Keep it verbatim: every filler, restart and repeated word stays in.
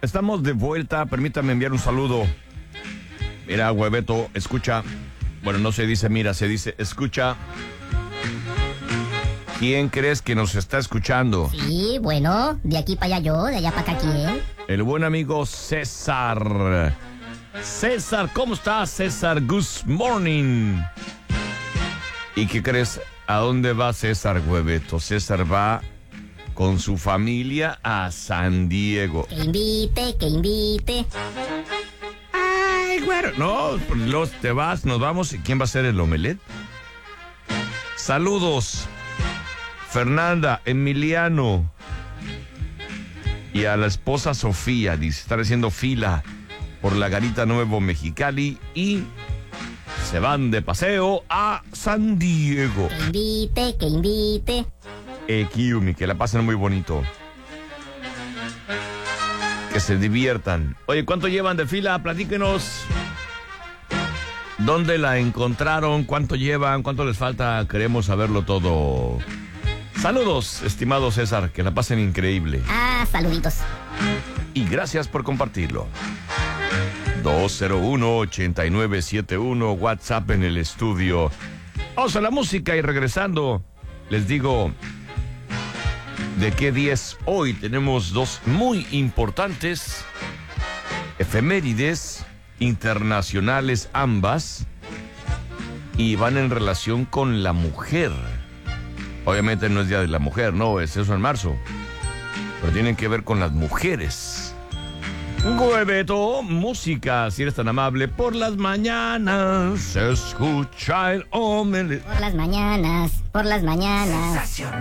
Estamos de vuelta. Permítame enviar un saludo. Mira, Hueveto, escucha. Bueno, no se dice mira, se dice escucha. ¿Quién crees que nos está escuchando? Sí, bueno, de aquí para allá yo, de allá para acá quién. El buen amigo César. César, ¿cómo estás, César? Good morning. ¿Y qué crees? ¿A dónde va César, Hueveto? César va con su familia a San Diego. Que invite, que invite. Ay, güero. No, los te vas, nos vamos. ¿Y quién va a ser el omelet? Saludos. Fernanda, Emiliano. Y a la esposa Sofía, dice, están haciendo fila por la Garita Nuevo Mexicali y se van de paseo a San Diego. Que invite, que invite. Eh, Kiumi, que la pasen muy bonito. Que se diviertan. Oye, ¿cuánto llevan de fila? Platíquenos. ¿Dónde la encontraron? ¿Cuánto llevan? ¿Cuánto les falta? Queremos saberlo todo. Saludos, estimado César, que la pasen increíble. Ah, saluditos. Y gracias por compartirlo. dos cero uno, ocho nueve siete uno, WhatsApp en el estudio. Vamos a la música y regresando, les digo de qué día es hoy. Tenemos dos muy importantes efemérides internacionales ambas y van en relación con la mujer. Obviamente no es Día de la Mujer, no, es eso en marzo. Pero tienen que ver con las mujeres. Hueveto, música, si eres tan amable, por las mañanas se escucha el omelet. Por las mañanas, por las mañanas.